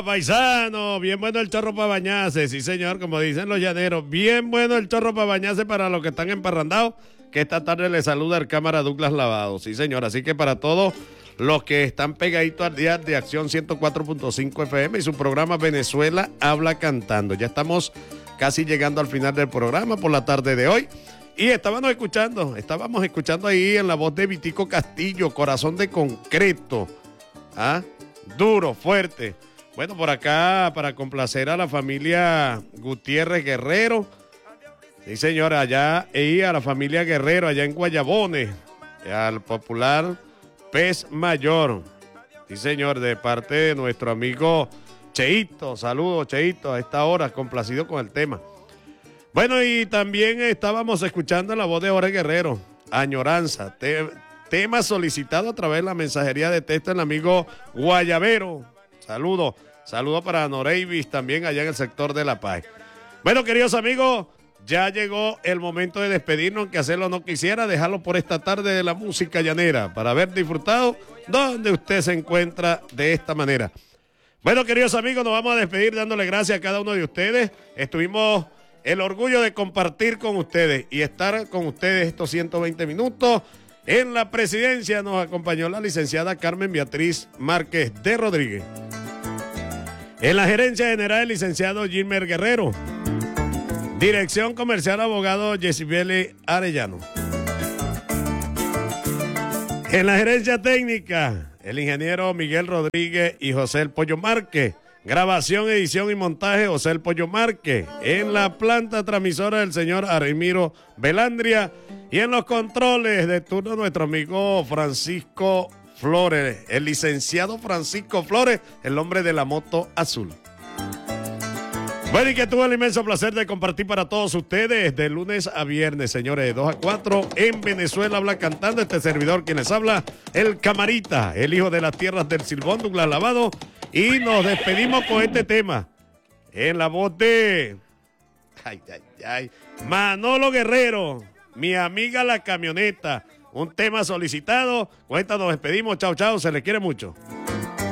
paisano, bien bueno el chorro para bañarse, sí señor, como dicen los llaneros, bien bueno el chorro para bañarse para los que están emparrandados, que esta tarde les saluda el cámara Douglas Lavado, sí señor, así que para todos los que están pegaditos al día de Acción 104.5 FM y su programa Venezuela Habla Cantando, ya estamos casi llegando al final del programa por la tarde de hoy. Y estábamos escuchando ahí en la voz de Vitico Castillo, Corazón de Concreto, duro, fuerte. Bueno, por acá, para complacer a la familia Gutiérrez Guerrero, sí señora, allá, y a la familia Guerrero, allá en Guayabones, al popular Pez Mayor, sí señor, de parte de nuestro amigo Cheito, saludos Cheito, a esta hora, complacido con el tema. Bueno, y también estábamos escuchando la voz de Jorge Guerrero, Añoranza, tema solicitado a través de la mensajería de texto del amigo Guayabero. Saludos para Noreivis también allá en el sector de La Paz. Bueno, queridos amigos, ya llegó el momento de despedirnos, aunque hacerlo no quisiera, dejarlo por esta tarde de la música llanera, para haber disfrutado donde usted se encuentra de esta manera. Bueno, queridos amigos, nos vamos a despedir dándole gracias a cada uno de ustedes. Estuvimos el orgullo de compartir con ustedes y estar con ustedes estos 120 minutos. En la presidencia nos acompañó la licenciada Carmen Beatriz Márquez de Rodríguez. En la gerencia general, el licenciado Gilmer Guerrero. Dirección comercial, abogado Yesibeli Arellano. En la gerencia técnica, el ingeniero Miguel Rodríguez y José El Pollo Márquez. Grabación, edición y montaje, José El Pollo Márquez. En la planta transmisora, el señor Arimiro Belandria. Y en los controles de turno, nuestro amigo Francisco Flores, el licenciado Francisco Flores, el hombre de la moto azul. Bueno, y que tuve el inmenso placer de compartir para todos ustedes de lunes a viernes, señores, de 2 a 4 en Venezuela Habla Cantando. Este servidor quien les habla, el Camarita, el hijo de las tierras del Silbón, Douglas Lavado. Y nos despedimos con este tema, en la voz de Manolo Guerrero, mi amiga la camioneta, un tema solicitado. Con esta nos despedimos, chao, chao, se les quiere mucho.